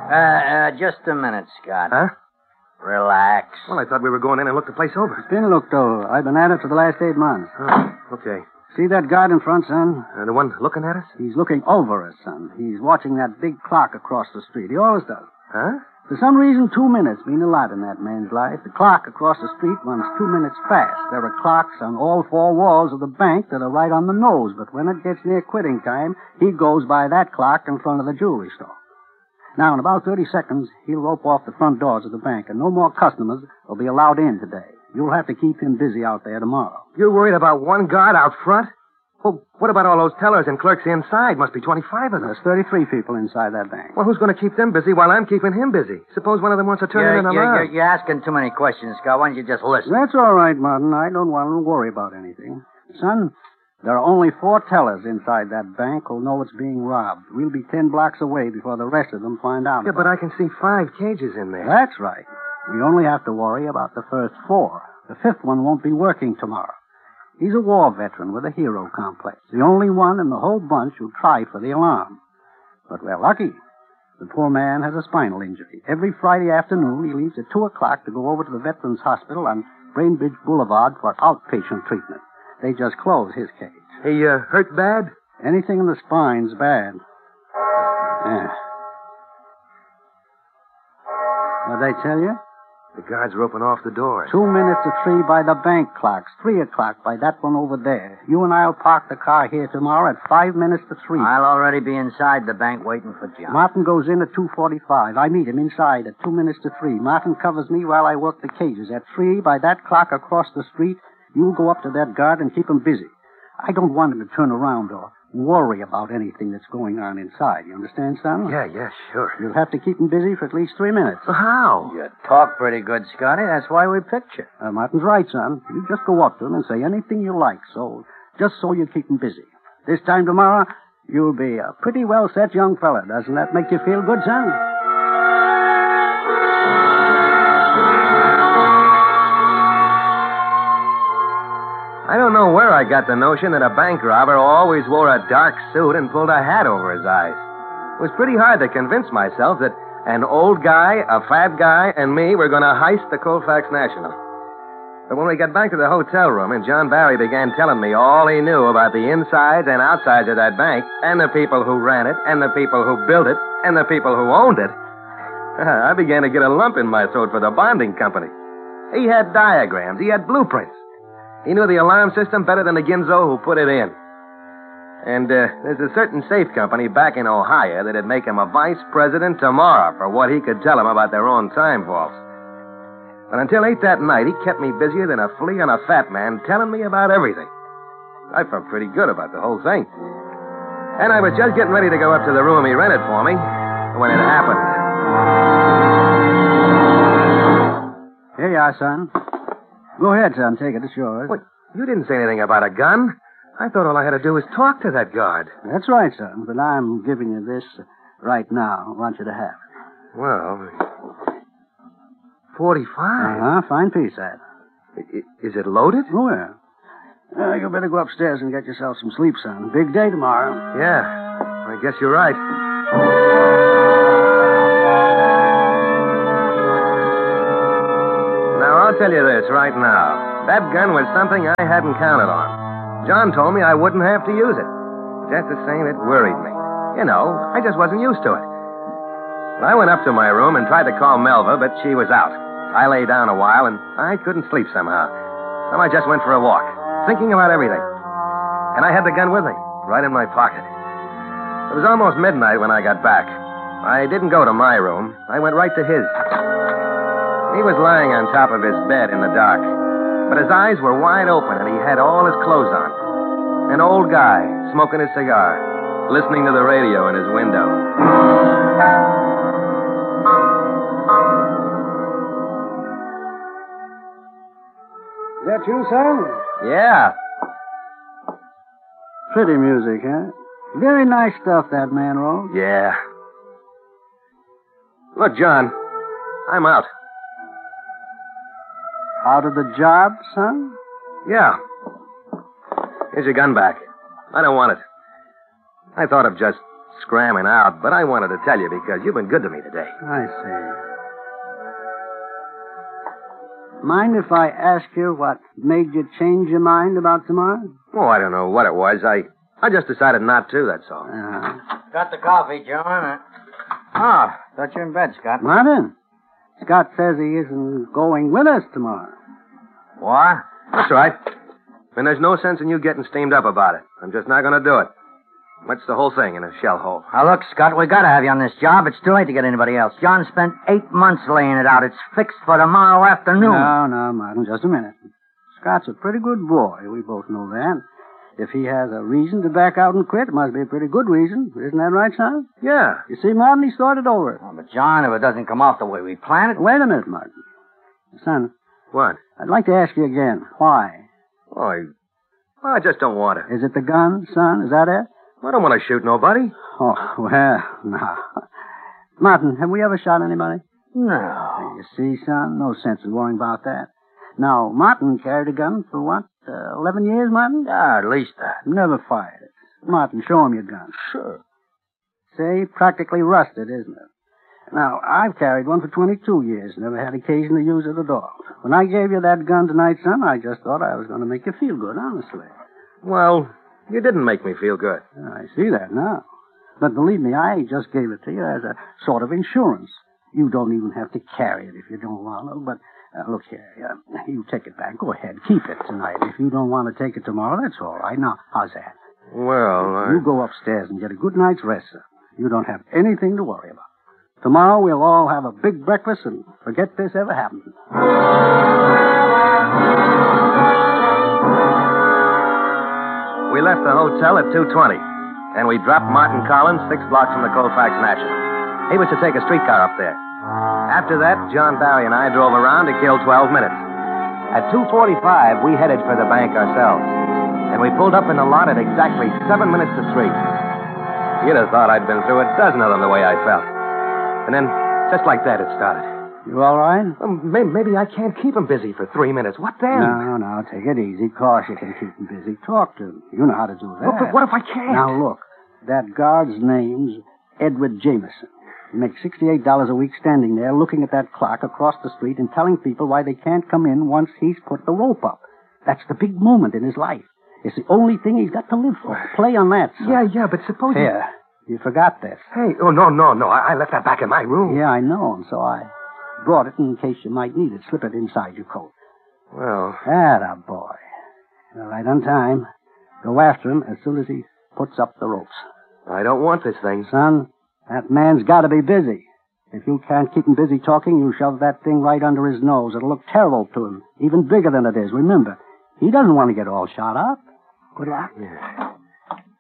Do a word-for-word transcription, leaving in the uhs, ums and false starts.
Uh, uh, just a minute, Scott. Huh? Relax. Well, I thought we were going in and look the place over. It's been looked over. I've been at it for the last eight months. Oh, okay. See that guard in front, son? Uh, the one looking at us? He's looking over us, son. He's watching that big clock across the street. He always does. Huh? For some reason, two minutes mean a lot in that man's life. The clock across the street runs two minutes fast. There are clocks on all four walls of the bank that are right on the nose, but when it gets near quitting time, he goes by that clock in front of the jewelry store. Now, in about thirty seconds, he'll rope off the front doors of the bank, and no more customers will be allowed in today. You'll have to keep him busy out there tomorrow. You're worried about one guard out front? Well, what about all those tellers and clerks inside? Must be twenty-five of them. There's thirty-three people inside that bank. Well, who's going to keep them busy while I'm keeping him busy? Suppose one of them wants to turn You're, in an you're, alarm. you're, you're asking too many questions, Scott. Why don't you just listen? That's all right, Martin. I don't want to worry about anything. Son, there are only four tellers inside that bank who know it's being robbed. We'll be ten blocks away before the rest of them find out. Yeah, but I can see five cages in there. That's right. We only have to worry about the first four. The fifth one won't be working tomorrow. He's a war veteran with a hero complex. The only one in the whole bunch who tried for the alarm. But we're lucky. The poor man has a spinal injury. Every Friday afternoon, he leaves at two o'clock to go over to the Veterans Hospital on Bainbridge Boulevard for outpatient treatment. They just closed his cage. He, uh, hurt bad? Anything in the spine's bad. Yeah. What'd I tell you? The guard's roping off the doors. Two minutes to three by the bank clocks. Three o'clock by that one over there. You and I'll park the car here tomorrow at five minutes to three. I'll already be inside the bank waiting for John. Martin goes in at two forty-five. I meet him inside at two minutes to three. Martin covers me while I work the cages. At three, by that clock across the street, you'll go up to that guard and keep him busy. I don't want him to turn around or worry about anything that's going on inside. You understand, son? Yeah, yeah, sure. You'll have to keep him busy for at least three minutes. Well, how? You talk pretty good, Scotty. That's why we picked you. Uh, Martin's right, son. You just go up to him and say anything you like, so just so you keep him busy. This time tomorrow, you'll be a pretty well-set young fella. Doesn't that make you feel good, son? I don't know where I got the notion that a bank robber always wore a dark suit and pulled a hat over his eyes. It was pretty hard to convince myself that an old guy, a fat guy, and me were going to heist the Colfax National. But when we got back to the hotel room and John Barry began telling me all he knew about the insides and outsides of that bank, and the people who ran it, and the people who built it, and the people who owned it, I began to get a lump in my throat for the bonding company. He had diagrams. He had blueprints. He knew the alarm system better than the Ginzo who put it in. And uh, there's a certain safe company back in Ohio that'd make him a vice president tomorrow for what he could tell them about their own time vaults. But until eight that night, he kept me busier than a flea on a fat man, telling me about everything. I felt pretty good about the whole thing. And I was just getting ready to go up to the room he rented for me when it happened. Here you are, son. Go ahead, son. Take it. It's yours. What? You didn't say anything about a gun. I thought all I had to do was talk to that guard. That's right, son. But I'm giving you this right now. I want you to have it. Well, forty-five. Uh-huh. Fine piece, that. I- is it loaded? Oh, yeah. Uh, you better go upstairs and get yourself some sleep, son. Big day tomorrow. Yeah. I guess you're right. Now, I'll tell you this right now. That gun was something I hadn't counted on. John told me I wouldn't have to use it. Just the same, it worried me. You know, I just wasn't used to it. I went up to my room and tried to call Melva, but she was out. I lay down a while, and I couldn't sleep somehow. So I just went for a walk, thinking about everything. And I had the gun with me, right in my pocket. It was almost midnight when I got back. I didn't go to my room. I went right to his. He was lying on top of his bed in the dark, but his eyes were wide open, and he had all his clothes on. An old guy, smoking a cigar, listening to the radio in his window. Is that you, son? Yeah. Pretty music, huh? Very nice stuff that man wrote. Yeah. Look, John, I'm out. Out of the job, son? Yeah. Here's your gun back. I don't want it. I thought of just scramming out, but I wanted to tell you because you've been good to me today. I see. Mind if I ask you what made you change your mind about tomorrow? Oh, I don't know what it was. I I just decided not to, that's all. Uh, Got the coffee, John. Oh, thought you were in bed, Scott. Martin, Scott says he isn't going with us tomorrow. What? That's right. And there's no sense in you getting steamed up about it. I'm just not going to do it. That's the whole thing in a shell hole. Now, look, Scott, we got to have you on this job. It's too late to get anybody else. John spent eight months laying it out. It's fixed for tomorrow afternoon. No, no, Martin, just a minute. Scott's a pretty good boy. We both know that. If he has a reason to back out and quit, it must be a pretty good reason. Isn't that right, son? Yeah. You see, Martin, he started over. Oh, but, John, if it doesn't come off the way we planned it... Wait a minute, Martin. Son, What? I'd like to ask you again. Why? Oh, I, well, I just don't want to. Is it the gun, son? Is that it? I don't want to shoot nobody. Oh, well, no. Martin, have we ever shot anybody? No. You see, son, no sense in worrying about that. Now, Martin carried a gun for what, uh, eleven years, Martin? Yeah, at least that. Never fired it. Martin, show him your gun. Sure. See, practically rusted, isn't it? Now, I've carried one for twenty-two years, never had occasion to use it at all. When I gave you that gun tonight, son, I just thought I was going to make you feel good, honestly. Well, you didn't make me feel good. I see that now. But believe me, I just gave it to you as a sort of insurance. You don't even have to carry it if you don't want to, but uh, look here, uh, you take it back. Go ahead, keep it tonight. If you don't want to take it tomorrow, that's all right. Now, how's that? Well, I... You go upstairs and get a good night's rest, sir. You don't have anything to worry about. Tomorrow we'll all have a big breakfast and forget this ever happened. We left the hotel at two twenty, and we dropped Martin Collins six blocks from the Colfax National. He was to take a streetcar up there. After that, John Barry and I drove around to kill twelve minutes. At two forty-five, we headed for the bank ourselves, and we pulled up in the lot at exactly seven minutes to three. You'd have thought I'd been through a dozen of them the way I felt. And then, just like that, it started. You all right? Well, maybe, maybe I can't keep him busy for three minutes. What then? No, no, take it easy. Of course you can keep him busy. Talk to him. You know how to do that. Well, but what if I can't? Now, look. That guard's name's Edward Jameson. He makes sixty-eight dollars a week standing there looking at that clock across the street and telling people why they can't come in once he's put the rope up. That's the big moment in his life. It's the only thing he's got to live for. Play on that, son. Yeah, yeah, but suppose... Here, you forgot this. Hey, oh, no, no, no. I, I left that back in my room. Yeah, I know, and so I brought it in case you might need it. Slip it inside your coat. Well... Atta boy. All right, on time. Go after him as soon as he puts up the ropes. I don't want this thing. Son, that man's got to be busy. If you can't keep him busy talking, you shove that thing right under his nose. It'll look terrible to him, even bigger than it is. Remember, he doesn't want to get all shot up. Good luck. Yeah.